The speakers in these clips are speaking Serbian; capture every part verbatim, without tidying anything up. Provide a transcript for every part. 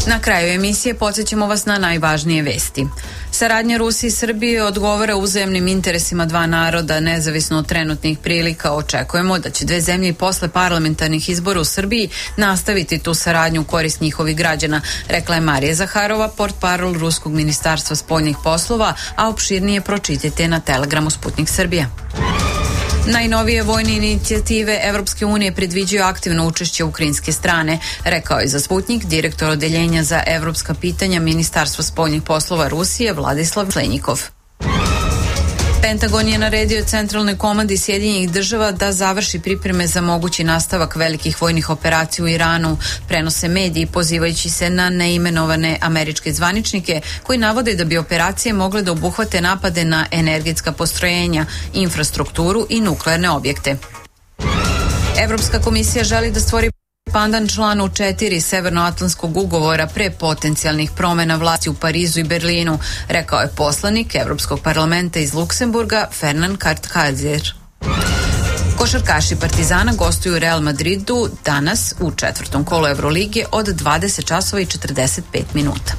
Na kraju emisije podsjećamo vas na najvažnije vesti. Saradnja Rusije i Srbije odgovara uzajamnim interesima dva naroda, nezavisno od trenutnih prilika. Očekujemo da će dve zemlje i posle parlamentarnih izbora u Srbiji nastaviti tu saradnju u korist njihovih građana, rekla je Marija Zaharova, portparol Ruskog ministarstva spoljnih poslova, a opširnije pročitajte na Telegramu Sputnik Srbija. Najnovije vojne inicijative Evropske unije predviđaju aktivno učešće ukrajinske strane, rekao je za Sputnik direktor odeljenja za evropska pitanja Ministarstva spoljnih poslova Rusije Vladislav Slenjikov. Pentagon je naredio centralnoj komandi Sjedinjenih država da završi pripreme za mogući nastavak velikih vojnih operacija u Iranu, prenose mediji pozivajući se na neimenovane američke zvaničnike koji navode da bi operacije mogle da obuhvate napade na energetska postrojenja, infrastrukturu i nuklearne objekte. Evropska komisija želi da stvori pandan članu četiri Severnoatlantskog ugovora pre potencijalnih promena vlasti u Parizu i Berlinu, rekao je poslanik Evropskog parlamenta iz Luksemburga Fernand Kartkazer. Košarkaši Partizana gostuju u Real Madridu danas u četvrtom kolu Evrolige od dvadeset časova i četrdeset pet minuta.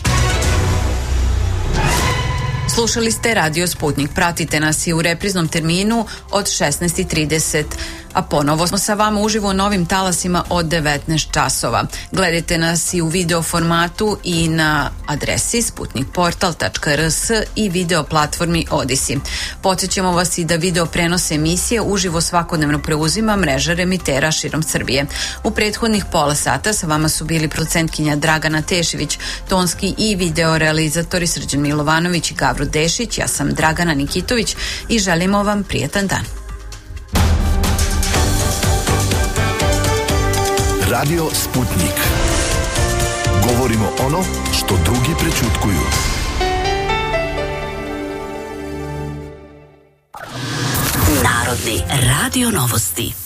Slušali ste Radio Sputnik. Pratite nas i u repriznom terminu od šesnaest i trideset, a ponovo smo sa vama uživo u novim talasima od devetnaest časova. Gledajte nas i u video formatu i na adresi sputnikportal tačka r s i video platformi Odisi. Podsjećamo vas i da video prenose emisije uživo svakodnevno preuzima mreža remitera širom Srbije. U prethodnih pola sata sa vama su bili producentkinja Dragana Tešević, tonski i video realizatori Srđan Milovanović i Gavro Dešić. Ja sam Dragana Nikitović i želimo vam prijetan dan. Radio Sputnik. Govorimo ono što drugi prećutkuju. Narodni radio novosti.